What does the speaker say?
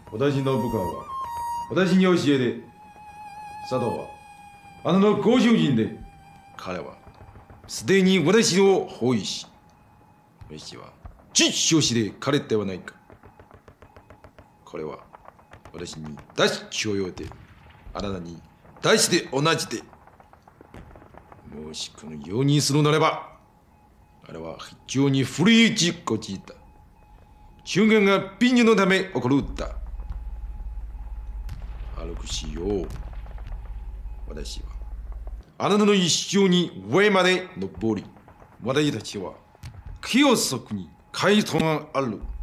私の部下は私に教えて、佐藤はあなたのご主人で、彼はすでに私を包囲し、私は実証して彼ではないか。これは私に出し許容で、あなたに出して同じで、もしこのようにするならば、あれは非常に古い事故だ。瞬間が貧乳のため起こるだ。歩くしよう。私はあなたの一生に上まで登り、私たちは清そくに街灯がある。